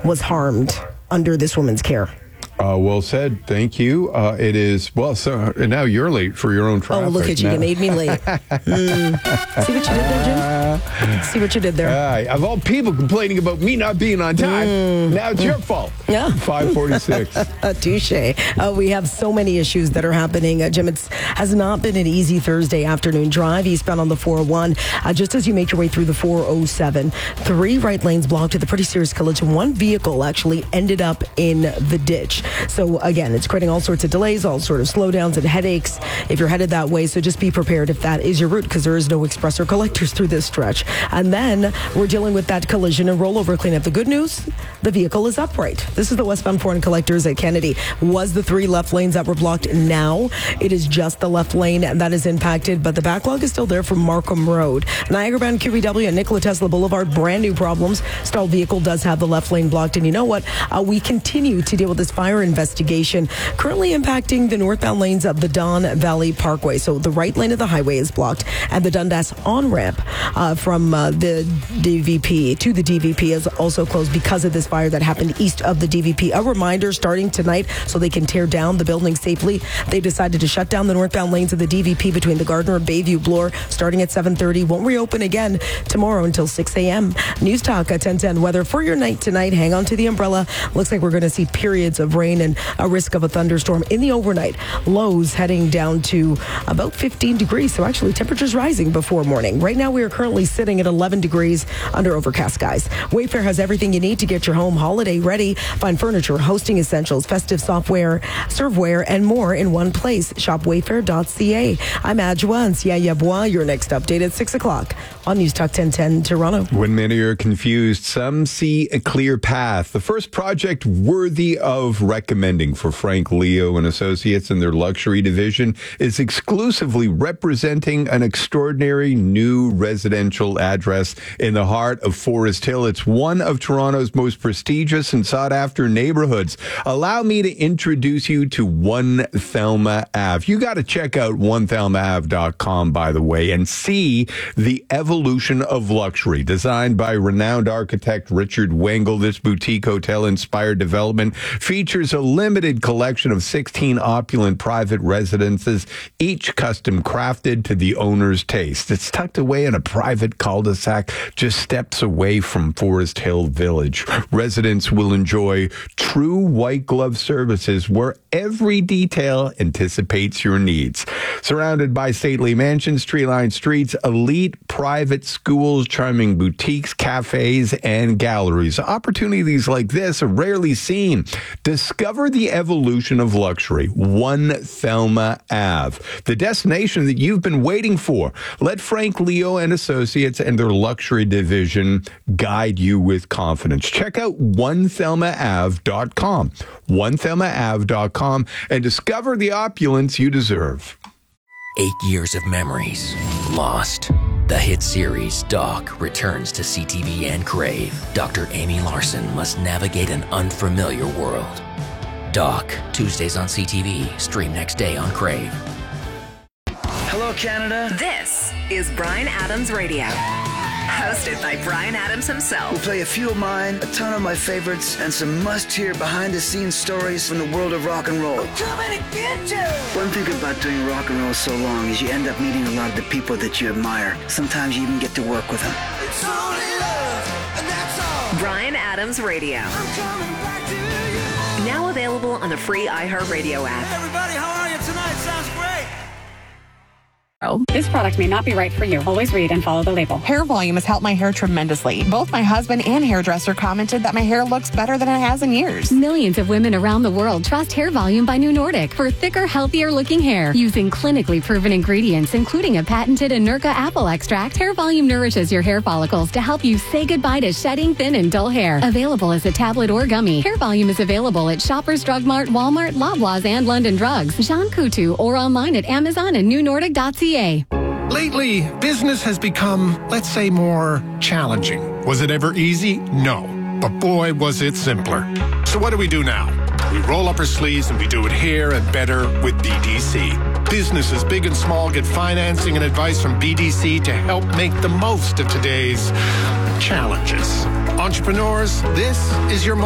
was harmed under this woman's care. Well said. Thank you. It is, so now you're late for your own traffic. Oh, look at you. You made me late. See what you did there, Jim? See what you did there? Of all people complaining about me not being on time, now it's your fault. Yeah. 5:46. Touche. We have so many issues that are happening. Jim, it has not been an easy Thursday afternoon drive eastbound on the 401. Just as you make your way through the 407, 3 right lanes blocked with a pretty serious collision. One vehicle actually ended up in the ditch. So again, it's creating all sorts of delays, all sort of slowdowns and headaches if you're headed that way. So just be prepared if that is your route, because there is no express or collectors through this stretch. And then we're dealing with that collision and rollover cleanup. The good news, the vehicle is upright. This is the westbound foreign collectors at Kennedy. Was the 3 left lanes that were blocked? Now it is just the left lane that is impacted, but the backlog is still there from Markham Road. Niagara Bound QVW and Nikola Tesla Boulevard, brand new problems. Stalled vehicle does have the left lane blocked. And you know what? We continue to deal with this fire investigation currently impacting the northbound lanes of the Don Valley Parkway. So the right lane of the highway is blocked, and the Dundas on-ramp from the DVP to the DVP is also closed because of this fire that happened east of the DVP. A reminder, starting tonight, so they can tear down the building safely, they decided to shut down the northbound lanes of the DVP between the Gardner and Bayview Bloor starting at 7:30. Won't reopen again tomorrow until 6 a.m. News Talk at 10:10. Weather for your night tonight. Hang on to the umbrella. Looks like we're going to see periods of rain and a risk of a thunderstorm in the overnight. Lows heading down to about 15 degrees. So actually temperatures rising before morning. Right now we are currently sitting at 11 degrees under overcast skies. Wayfair has everything you need to get your home holiday ready. Find furniture, hosting essentials, festive software, serveware, and more in one place. Shop wayfair.ca. I'm Adjoa and Sia Yabois. Your next update at 6 o'clock on News Talk 1010 Toronto. When many are confused, some see a clear path. The first project worthy of recommending for Frank Leo and Associates in their luxury division is exclusively representing an extraordinary new residential address in the heart of Forest Hill. It's one of Toronto's most prestigious and sought-after neighborhoods. Allow me to introduce you to One Thelma Ave. You got to check out onethelmaave.com, by the way, and see the evolution of luxury. Designed by renowned architect Richard Wengel, this boutique hotel-inspired development features a limited collection of 16 opulent private residences, each custom crafted to the owner's taste. It's tucked away in a private cul-de-sac just steps away from Forest Hill Village. Residents will enjoy true white glove services where every detail anticipates your needs. Surrounded by stately mansions, tree-lined streets, elite private schools, charming boutiques, cafes, and galleries. Opportunities like this are rarely seen. Discover the evolution of luxury. One Thelma Ave, the destination that you've been waiting for. Let Frank Leo and Associates and their luxury division guide you with confidence. Check out onethelmaave.com, onethelmaave.com, and discover the opulence you deserve. 8 years of memories lost. The hit series Doc returns to CTV and Crave. Dr. Amy Larson must navigate an unfamiliar world. Doc, Tuesdays on CTV, stream next day on Crave. Hello, Canada. This is Bryan Adams Radio. Hosted by Bryan Adams himself. We'll play a few of mine, a ton of my favorites, and some must-hear behind-the-scenes stories from the world of rock and roll. I'm coming to get you! One thing about doing rock and roll so long is you end up meeting a lot of the people that you admire. Sometimes you even get to work with them. It's only love, and that's all. Bryan Adams Radio. I'm coming back to you. Now available on the free iHeartRadio app. Hey everybody, how are you tonight? Sounds great. This product may not be right for you. Always read and follow the label. Hair Volume has helped my hair tremendously. Both my husband and hairdresser commented that my hair looks better than it has in years. Millions of women around the world trust Hair Volume by New Nordic for thicker, healthier looking hair. Using clinically proven ingredients, including a patented Inerca apple extract, Hair Volume nourishes your hair follicles to help you say goodbye to shedding thin and dull hair. Available as a tablet or gummy, Hair Volume is available at Shoppers Drug Mart, Walmart, Loblaws, and London Drugs, Jean Coutu, or online at Amazon and newnordic.ca. Lately, business has become, let's say, more challenging. Was it ever easy? No. But boy, was it simpler. So what do we do now? We roll up our sleeves and we do it here and better with BDC. Businesses big and small get financing and advice from BDC to help make the most of today's challenges. Entrepreneurs, this is your moment.